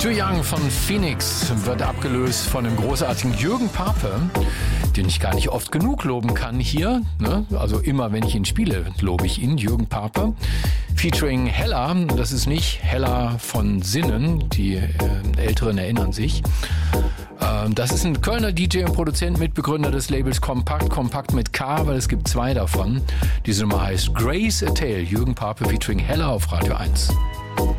Too Young von Phoenix wird abgelöst von dem großartigen Jürgen Pape, den ich gar nicht oft genug loben kann hier. Ne? Also immer, wenn ich ihn spiele, lobe ich ihn, Jürgen Pape. Featuring Hella, das ist nicht Hella von Sinnen, die Älteren erinnern sich. Das ist ein Kölner DJ und Produzent, Mitbegründer des Labels Kompakt mit K, weil es gibt 2 davon. Diese Nummer heißt Grace a Tale, Jürgen Pape featuring Hella auf Radio 1.